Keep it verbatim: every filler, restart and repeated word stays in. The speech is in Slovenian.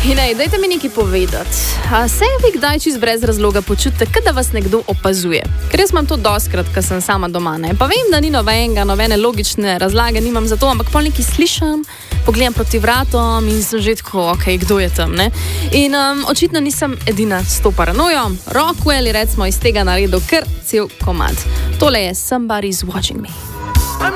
In ej, dajte mi nekaj povedati. A se vi kdaj čist brez razloga počutite, kot da vas nekdo opazuje? Ker jaz imam to doskrat, ko sem sama doma, ne? Pa vem, da ni novenega, novene logične razlage nimam za to, ampak pol nekaj slišam, pogledam proti vratom in sem že tako, ok, kdo je tam, ne? In um, očitno nisem edina s to paranojo. Rockwell je recimo iz tega naredil kar cel komad. Tole je Somebody's Watching Me.